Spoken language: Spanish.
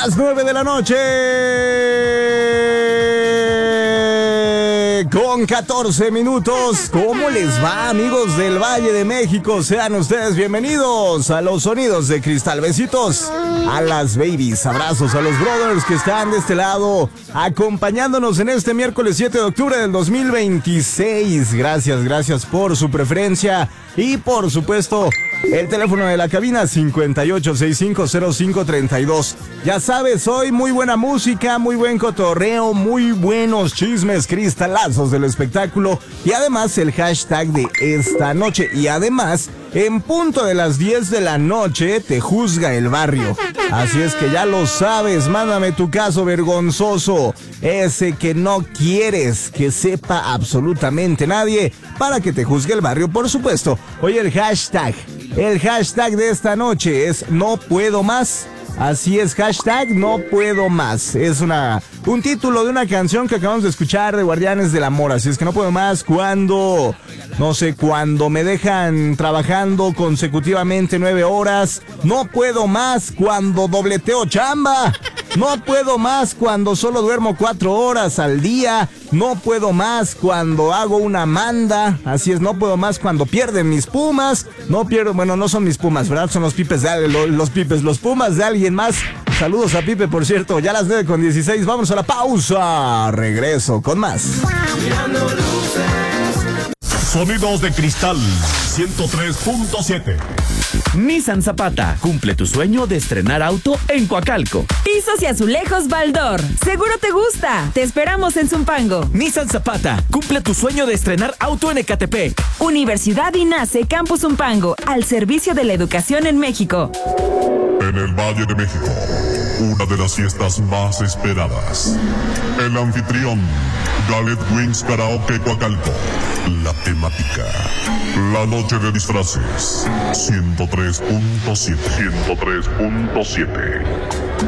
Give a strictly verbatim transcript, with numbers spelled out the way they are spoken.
las nueve de la noche. Con catorce minutos. ¿Cómo les va, amigos del Valle de México? Sean ustedes bienvenidos a los sonidos de cristal. Besitos a las babies, abrazos a los brothers que están de este lado acompañándonos en este miércoles siete de octubre del dos mil veintiséis. Gracias, gracias por su preferencia y por supuesto el teléfono de la cabina cincuenta y ocho sesenta y cinco cero cinco treinta y dos. Ya sabes, hoy muy buena música, muy buen cotorreo, muy buenos chismes, cristalazos del espectáculo y además el hashtag de esta noche. Y además, en punto de las diez de la noche, te juzga el barrio. Así es que ya lo sabes, mándame tu caso vergonzoso, ese que no quieres que sepa absolutamente nadie, para que te juzgue el barrio, por supuesto. Hoy el hashtag, el hashtag de esta noche es no puedo más. Así es, hashtag no puedo más. Es una un título de una canción que acabamos de escuchar de Guardianes del Amor. Así es que no puedo más cuando, no sé, cuando me dejan trabajando consecutivamente nueve horas. No puedo más cuando dobleteo chamba. No puedo más cuando solo duermo cuatro horas al día. No puedo más cuando hago una manda. Así es, no puedo más cuando pierden mis pumas. No pierdo, bueno, no son mis pumas, ¿verdad? Son los pipes de los, los pipes, los pumas de alguien más. Saludos a Pipe, por cierto. Ya a las nueve con dieciséis, vamos a la pausa. Regreso con más. Sonidos de cristal ciento tres punto siete. Nissan Zapata, cumple tu sueño de estrenar auto en Coacalco. Pisos y azulejos Baldor, seguro te gusta. Te esperamos en Zumpango. Nissan Zapata, cumple tu sueño de estrenar auto en Ecatepec. Universidad INACE Campus Zumpango, al servicio de la educación en México. En el Valle de México, una de las fiestas más esperadas. El anfitrión, Gallet Wings Karaoke Coacalco. La temática, la noche de disfraces. ciento tres punto siete. ciento tres punto siete.